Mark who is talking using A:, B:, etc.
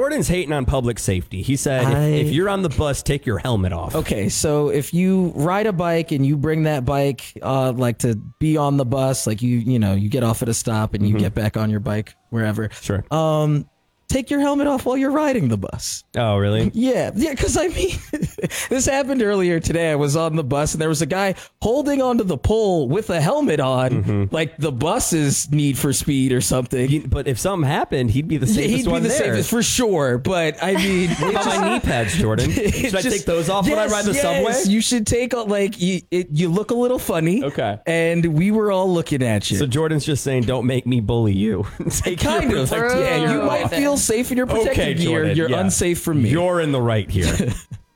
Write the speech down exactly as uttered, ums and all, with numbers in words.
A: Jordan's hating on public safety. He said,
B: I-
A: if, if you're on the bus, take your helmet off.
B: Okay, so if you ride a bike and you bring that bike, uh, like to be on the bus, like you, you know, you get off at a stop and you
A: Mm-hmm.
B: get back on your bike wherever.
A: Sure.
B: Um, take your helmet off while you're riding the bus.
A: Oh, really?
B: Yeah, yeah, because I mean, this happened earlier today. I was on the bus and there was a guy holding onto the pole with a helmet on,
A: Mm-hmm.
B: like the bus is Need for Speed or something.
A: He- but if something happened, he'd be the
B: Yeah,
A: safest
B: he'd be
A: one
B: the
A: there.
B: safest for sure, but I mean,
A: What about my knee pads, Jordan? Should I
B: just-
A: take those off when I
B: yes,
A: ride the
B: yes,
A: subway?
B: You should take a- like you. It, you look a little funny.
A: Okay.
B: And we were all looking at you.
A: So Jordan's just saying, don't make me bully you. Take your
B: kind of.
A: protective
B: Yeah, you
A: gear
B: might
A: off.
B: feel safe in your protective
A: Okay,
B: gear.
A: Jordan.
B: You're
A: yeah.
B: unsafe from me.
A: You're in the right here.